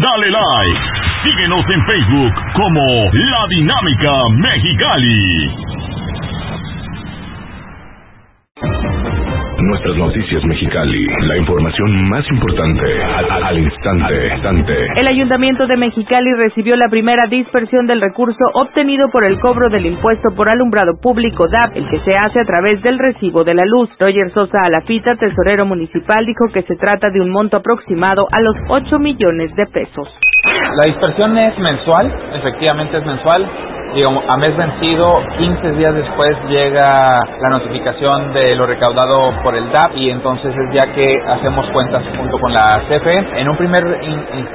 dale like. Síguenos en Facebook como La Dinámica Mexicali. Nuestras noticias Mexicali, la información más importante al instante. El Ayuntamiento de Mexicali recibió la primera dispersión del recurso obtenido por el cobro del impuesto por alumbrado público DAP, el que se hace a través del recibo de la luz. Roger Sosa Alafita, tesorero municipal, dijo que se trata de un monto aproximado a los 8 millones de pesos. La dispersión es mensual, efectivamente es mensual. Digamos, a mes vencido, 15 días después llega la notificación de lo recaudado por el DAP y entonces es ya que hacemos cuentas junto con la CFE. En un primer